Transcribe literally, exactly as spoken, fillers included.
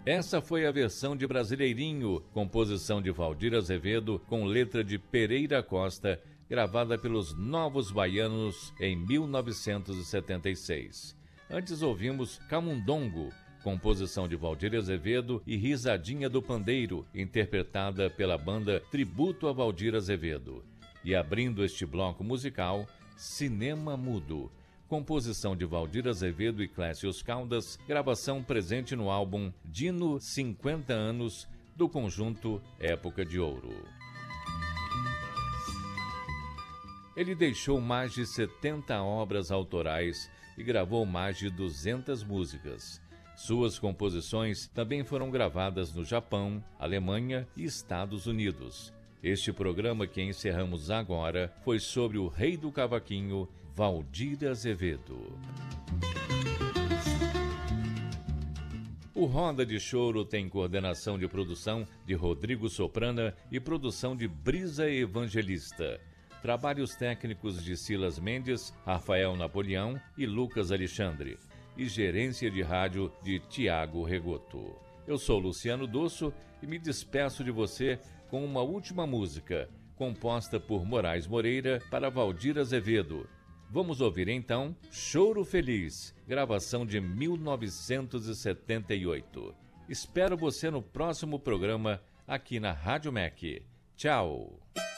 Essa foi a versão de Brasileirinho, composição de Valdir Azevedo, com letra de Pereira Costa, gravada pelos Novos Baianos em mil novecentos e setenta e seis. Antes ouvimos Camundongo, composição de Valdir Azevedo, e Risadinha do Pandeiro, interpretada pela banda Tributo a Valdir Azevedo. E abrindo este bloco musical, Cinema Mudo, composição de Valdir Azevedo e Clécius Caldas, gravação presente no álbum Dino cinquenta anos, do conjunto Época de Ouro. Ele deixou mais de setenta obras autorais e gravou mais de duzentas músicas. Suas composições também foram gravadas no Japão, Alemanha e Estados Unidos. Este programa que encerramos agora foi sobre o rei do cavaquinho, Valdir Azevedo. O Roda de Choro tem coordenação de produção de Rodrigo Soprana e produção de Brisa Evangelista. Trabalhos técnicos de Silas Mendes, Rafael Napoleão e Lucas Alexandre. E gerência de rádio de Tiago Regoto. Eu sou Luciano Dosso e me despeço de você com uma última música, composta por Moraes Moreira para Valdir Azevedo. Vamos ouvir então Choro Feliz, gravação de mil novecentos e setenta e oito. Espero você no próximo programa aqui na Rádio M E C. Tchau!